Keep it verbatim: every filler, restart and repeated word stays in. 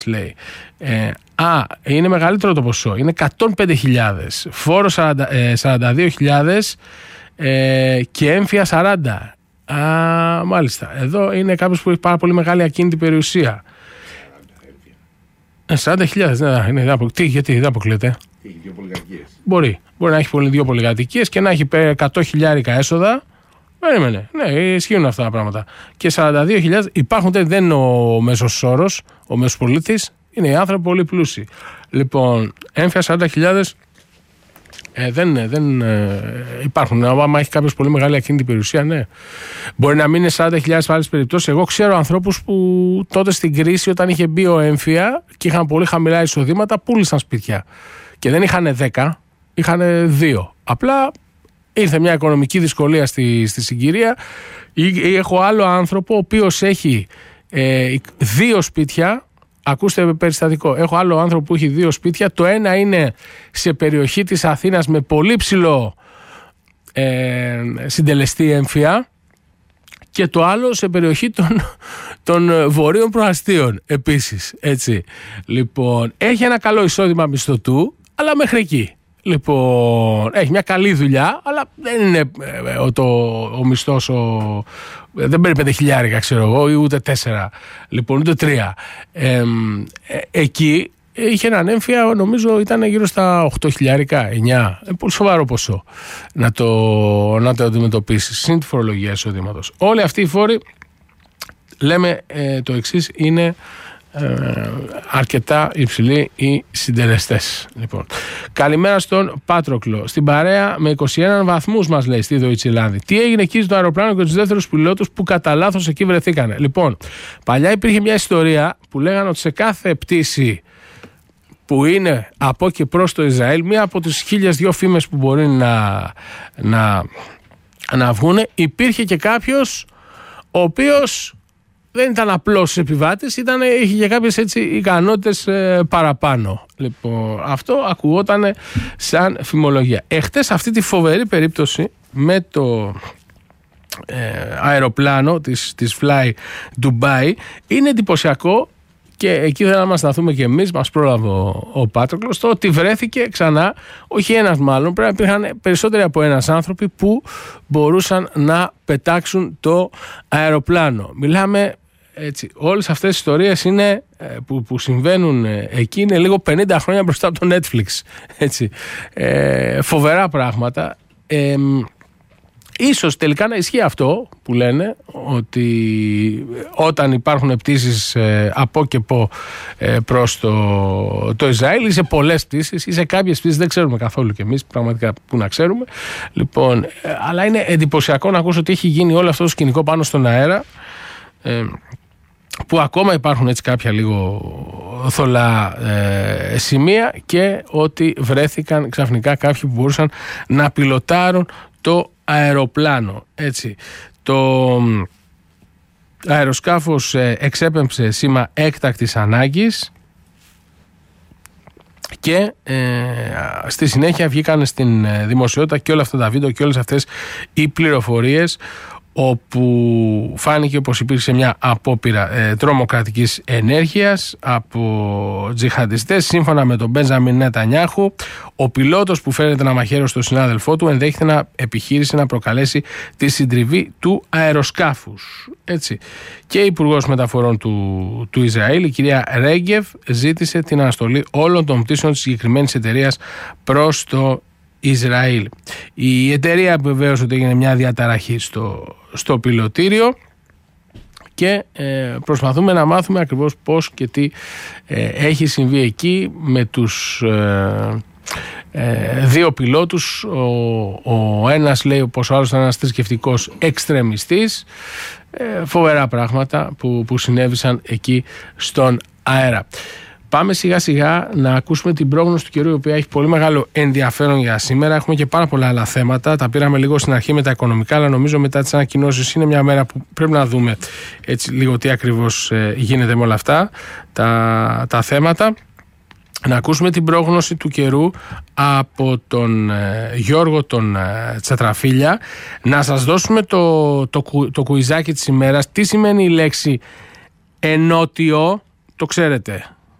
λέει. Ε, α, είναι μεγαλύτερο το ποσό. Είναι εκατόν πέντε χιλιάδες. Φόρο σαράντα δύο χιλιάδες ε, και έμφυα σαράντα. Α, μάλιστα. Εδώ είναι κάποιος που έχει πάρα πολύ μεγάλη ακίνητη περιουσία. σαράντα χιλιάδες, ναι, είναι, δεν απο... Τι, γιατί δεν αποκλείεται. Έχει δύο πολυκατοικίες. Μπορεί. Μπορεί να έχει πολύ δύο πολυκατοικίες και να έχει εκατό χιλιάρικα έσοδα. Περίμενε. Ναι, ισχύουν αυτά τα πράγματα. Και σαράντα δύο χιλιάδες υπάρχουν, δεν είναι ο μέσος όρος, ο μέσος πολίτης, είναι οι άνθρωποι πολύ πλούσιοι. Λοιπόν, έμφυα σαράντα χιλιάδες ε, δεν, δεν ε, υπάρχουν. Αν έχει κάποιος πολύ μεγάλη ακίνητη περιουσία, ναι. Μπορεί να μην είναι σαράντα χιλιάδες σε άλλες περιπτώσεις. Εγώ ξέρω ανθρώπους που τότε στην κρίση, όταν είχε μπει ο έμφυα και είχαν πολύ χαμηλά εισοδήματα, πούλησαν σπίτια. Και δεν είχαν δέκα, είχαν δύο. Απλά ήρθε μια οικονομική δυσκολία στη, στη συγκυρία. Έχω άλλο άνθρωπο ο οποίος έχει ε, δύο σπίτια. Ακούστε περιστατικό. Έχω άλλο άνθρωπο που έχει δύο σπίτια. Το ένα είναι σε περιοχή της Αθήνας με πολύ ψηλό ε, συντελεστή έμφυα και το άλλο σε περιοχή των, των βορείων προαστίων επίσης. Έτσι. Λοιπόν, έχει ένα καλό εισόδημα μισθωτού, αλλά μέχρι εκεί. Λοιπόν, έχει μια καλή δουλειά, αλλά δεν είναι ε, ο, το, ο μισθός ο, δεν παίρνει πέντε χιλιάρικα, ξέρω εγώ, ή ούτε τέσσερα, λοιπόν, ούτε τρία. Ε, ε, εκεί είχε έναν έμφυα, νομίζω ήταν γύρω στα οκτώ χιλιάρικα, εννιά. Ε, πολύ σοβαρό ποσό να το, να το αντιμετωπίσει. Συν τη φορολογία εισοδήματος. Όλοι αυτοί οι φόροι, λέμε ε, το εξής, είναι Ε, αρκετά υψηλοί οι συντελεστές. Λοιπόν, καλημέρα στον Πάτροκλο. Στην παρέα με είκοσι ένα βαθμούς μας λέει στη Δοϊτσιλάνδη. Τι έγινε εκεί στο αεροπλάνο και τους δεύτερους πιλότους που κατά λάθος εκεί βρεθήκανε. Λοιπόν, παλιά υπήρχε μια ιστορία που λέγανε ότι σε κάθε πτήση που είναι από και προς το Ισραήλ, μία από τις χίλιες δυο φήμες που μπορεί να, να, να βγουν, υπήρχε και κάποιος ο οποίος δεν ήταν απλός επιβάτης, ήταν, είχε και κάποιες έτσι ικανότητες ε, παραπάνω. Λοιπόν, αυτό ακουγόταν σαν φημολογία. Εχθές αυτή τη φοβερή περίπτωση με το ε, αεροπλάνο της, της Fly Dubai είναι εντυπωσιακό και εκεί θέλαμε να σταθούμε και εμείς, μας πρόλαβε ο, ο Πάτροκλος, το ότι βρέθηκε ξανά, όχι ένας μάλλον, πρέπει να υπήρχαν περισσότεροι από ένας άνθρωποι που μπορούσαν να πετάξουν το αεροπλάνο. Μιλάμε έτσι, όλες αυτές οι ιστορίες είναι, που, που συμβαίνουν εκεί είναι λίγο πενήντα χρόνια μπροστά από το Netflix. Έτσι. Ε, φοβερά πράγματα. Ε, ίσως τελικά να ισχύει αυτό που λένε, ότι όταν υπάρχουν πτήσεις ε, από και από ε, προς το, το Ισραήλ, ή σε πολλές πτήσεις ή σε κάποιες πτήσεις, δεν ξέρουμε καθόλου κι εμείς πραγματικά που να ξέρουμε. Λοιπόν, ε, αλλά είναι εντυπωσιακό να ακούσω ότι έχει γίνει όλο αυτό το σκηνικό πάνω στον αέρα, ε, που ακόμα υπάρχουν έτσι κάποια λίγο θολά ε, σημεία, και ότι βρέθηκαν ξαφνικά κάποιοι που μπορούσαν να πιλοτάρουν το αεροπλάνο. Έτσι. Το αεροσκάφος ε, εξέπεμψε σήμα έκτακτης ανάγκης και ε, στη συνέχεια βγήκαν στην ε, δημοσιότητα και όλα αυτά τα βίντεο και όλες αυτές οι πληροφορίες, όπου φάνηκε πως υπήρξε μια απόπειρα ε, τρομοκρατικής ενέργειας από τζιχαντιστές. Σύμφωνα με τον Μπέντζαμιν Νετανιάχου, ο πιλότος που φέρεται να μαχαίρωσε στον συνάδελφό του ενδέχεται να επιχείρησε να προκαλέσει τη συντριβή του αεροσκάφους. Έτσι. Και η Υπουργός Μεταφορών του, του Ισραήλ, η κυρία Ρέγκεβ, ζήτησε την αναστολή όλων των πτήσεων της συγκεκριμένης εταιρείας προς το Ισραήλ. Η εταιρεία επιβεβαίωσε ότι έγινε μια διαταραχή στο, στο πιλωτήριο και ε, προσπαθούμε να μάθουμε ακριβώς πώς και τι ε, έχει συμβεί εκεί με τους ε, ε, δύο πιλότους. Ο, ο ένας λέει πως ο άλλος ήταν ένας θρησκευτικός εξτρεμιστής. Ε, φοβερά πράγματα που, που συνέβησαν εκεί στον αέρα. Πάμε σιγά σιγά να ακούσουμε την πρόγνωση του καιρού, η οποία έχει πολύ μεγάλο ενδιαφέρον για σήμερα. Έχουμε και πάρα πολλά άλλα θέματα. Τα πήραμε λίγο στην αρχή με τα οικονομικά, αλλά νομίζω μετά τις ανακοινώσεις είναι μια μέρα που πρέπει να δούμε έτσι λίγο τι ακριβώς ε, γίνεται με όλα αυτά τα, τα θέματα. Να ακούσουμε την πρόγνωση του καιρού από τον ε, Γιώργο τον ε, Τσατραφίλια. Να σας δώσουμε το, το, το, το κουιζάκι της ημέρας. Τι σημαίνει η λέξη ενότιο, το ξέρετε?